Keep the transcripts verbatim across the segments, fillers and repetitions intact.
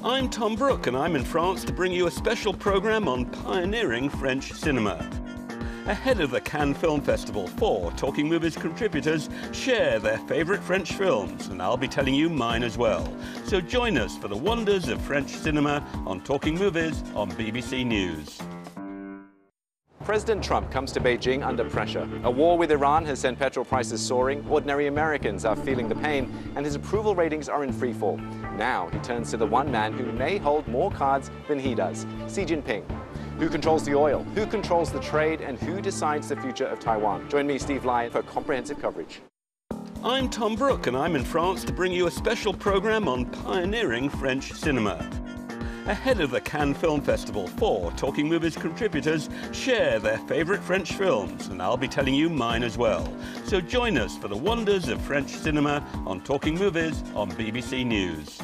I'm Tom Brooke and I'm in France to bring you a special programme on pioneering French cinema. Ahead of the Cannes Film Festival, four Talking Movies contributors share their favourite French films, and I'll be telling you mine as well. So join us for the wonders of French cinema on Talking Movies on B B C News. President Trump comes to Beijing under pressure. A war with Iran has sent petrol prices soaring, ordinary Americans are feeling the pain, and his approval ratings are in freefall. Now he turns to the one man who may hold more cards than he does, Xi Jinping. Who controls the oil? Who controls the trade? And who decides the future of Taiwan? Join me, Steve Lyon, for comprehensive coverage. I'm Tom Brooke and I'm in France to bring you a special programme on pioneering French cinema. Ahead of the Cannes Film Festival, four Talking Movies contributors share their favourite French films, and I'll be telling you mine as well. So join us for the wonders of French cinema on Talking Movies on B B C News.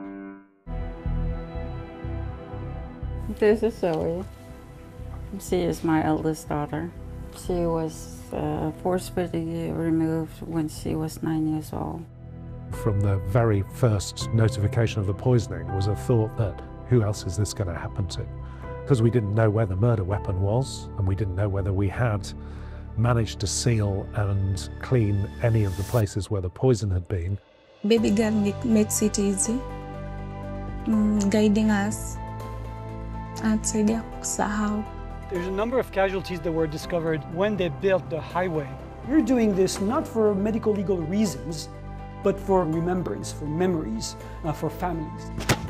This is Zoe. She is my eldest daughter. She was uh, forcibly removed when she was nine years old. From the very first notification of the poisoning was a thought that who else is this going to happen to? Because we didn't know where the murder weapon was, and we didn't know whether we had managed to seal and clean any of the places where the poison had been. Baby girl makes it easy, mm, guiding us. There's a number of casualties that were discovered when they built the highway. We're doing this not for medical legal reasons, but for remembrance, for memories, uh, for families.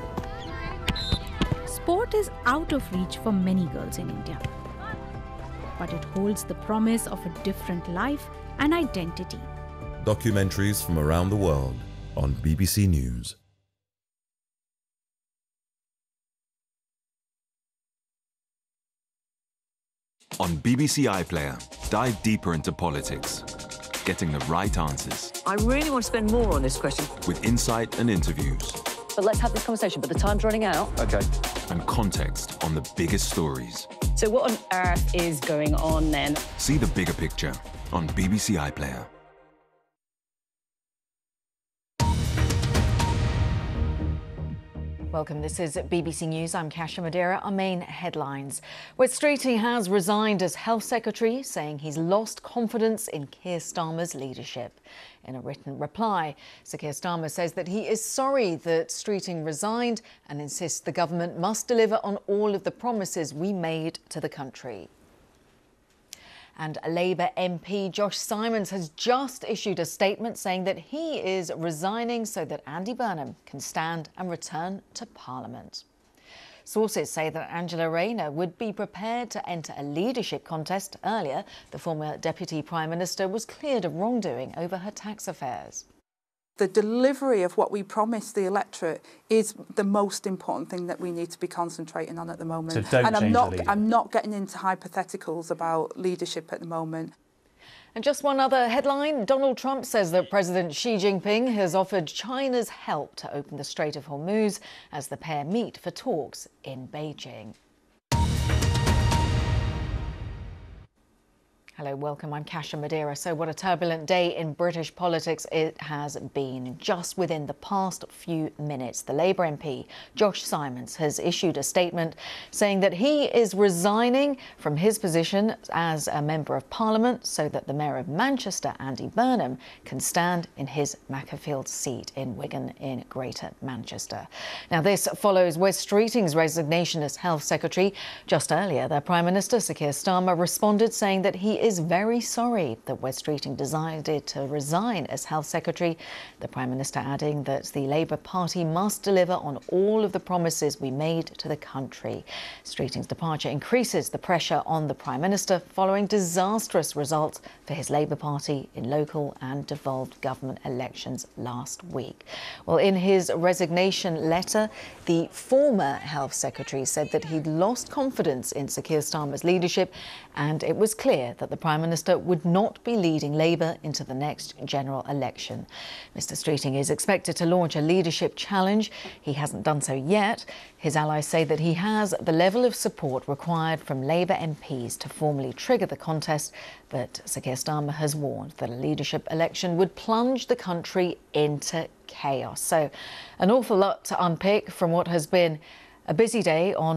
Sport is out of reach for many girls in India, but it holds the promise of a different life and identity. Documentaries from around the world on B B C News. On B B C iPlayer, dive deeper into politics, getting the right answers. I really want to spend more on this question. With insight and interviews. But let's have this conversation, but the time's running out. Okay. And context on the biggest stories. So what on earth is going on then? See the bigger picture on B B C iPlayer. Welcome, this is B B C News. I'm Kasia Madeira. Our main headlines. Wes Streeting has resigned as Health Secretary, saying he's lost confidence in Keir Starmer's leadership. In a written reply, Sir Keir Starmer says that he is sorry that Streeting resigned and insists the government must deliver on all of the promises we made to the country. And Labour M P Josh Simons has just issued a statement saying that he is resigning so that Andy Burnham can stand and return to Parliament. Sources say that Angela Rayner would be prepared to enter a leadership contest. Earlier, the former Deputy Prime Minister was cleared of wrongdoing over her tax affairs. The delivery of what we promised the electorate is the most important thing that we need to be concentrating on at the moment. So don't and I'm change not, the leader. I'm not getting into hypotheticals about leadership at the moment. And just one other headline. Donald Trump says that President Xi Jinping has offered China's help to open the Strait of Hormuz as the pair meet for talks in Beijing. Hello, welcome. I'm Kasia Madeira. So what a turbulent day in British politics it has been. Just within the past few minutes, the Labour M P, Josh Simons, has issued a statement saying that he is resigning from his position as a Member of Parliament so that the Mayor of Manchester, Andy Burnham, can stand in his Macclesfield seat in Wigan in Greater Manchester. Now, this follows Wes Streeting's resignation as Health Secretary. Just earlier, the Prime Minister, Sir Keir Starmer, responded saying that he is very sorry that Wes Streeting decided to resign as Health Secretary. The Prime Minister adding that the Labour Party must deliver on all of the promises we made to the country. Streeting's departure increases the pressure on the Prime Minister following disastrous results for his Labour Party in local and devolved government elections last week. Well, in his resignation letter, the former Health Secretary said that he'd lost confidence in Sir Keir Starmer's leadership, and it was clear that the the Prime Minister would not be leading Labour into the next general election. Mr Streeting is expected to launch a leadership challenge. He hasn't done so yet. His allies say that he has the level of support required from Labour M Ps to formally trigger the contest, but Sir Keir Starmer has warned that a leadership election would plunge the country into chaos. So an awful lot to unpick from what has been a busy day on